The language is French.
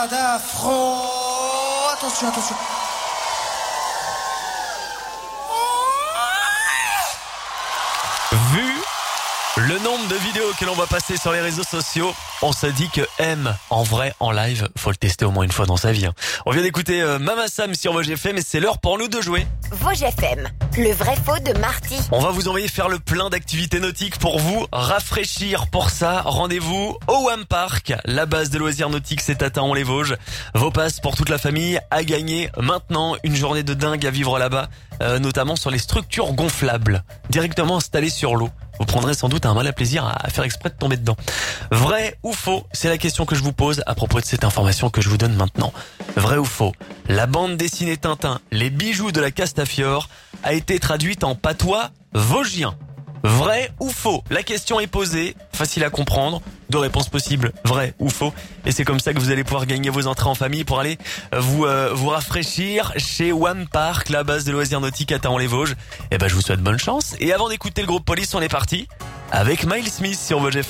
pas d'affront. Attention. Vu le nombre de vidéos que l'on va passer sur les réseaux sociaux, on se dit que M, en vrai, en live, faut le tester au moins une fois dans sa vie. On vient d'écouter Mama Sam sur Vosges FM et c'est l'heure pour nous de jouer. Vosges FM, le vrai faux de Marty. On va vous envoyer faire le plein d'activités nautiques pour vous rafraîchir. Pour ça, rendez-vous au Wam Park. La base de loisirs nautiques, c'est à Taon-les-Vosges. Vos passes pour toute la famille à gagner maintenant. Une journée de dingue à vivre là-bas, notamment sur les structures gonflables, directement installées sur l'eau. Vous prendrez sans doute un malin plaisir à faire exprès de tomber dedans. Vrai ou faux? C'est la question que je vous pose à propos de cette information que je vous donne maintenant. Vrai ou faux? La bande dessinée Tintin, Les bijoux de la Castafiore, a été traduite en patois vosgien. Vrai ou faux? La question est posée, facile à comprendre, 2 réponses possibles, vrai ou faux. Et c'est comme ça que vous allez pouvoir gagner vos entrées en famille pour aller vous rafraîchir chez Wam Park, la base de loisirs nautiques à Taon-les-Vosges. Et je vous souhaite bonne chance. Et avant d'écouter le groupe Police, on est parti avec Miles Smith sur Vosges FM.